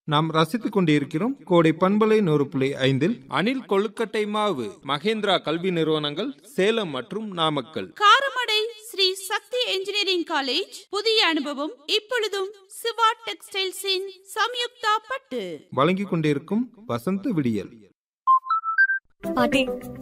நாம் ரசித்துக் கொண்டிருக்கிறோம் கோடை பண்பலை 100.5 அணில் கொழுக்கட்டை மாவு மகேந்திரா கல்வி நிறுவனங்கள் சேலம் மற்றும் நாமக்கல். காரமடை ஸ்ரீ சக்தி என்ஜினியரிங் காலேஜ் புதிய அனுபவம் இப்பொழுதும் சிவா டெக்ஸ்டைல்ஸின் சம்யுக்தா பட்டு வழங்கிக் கொண்டிருக்கும் வசந்த விடியல். பாட்டி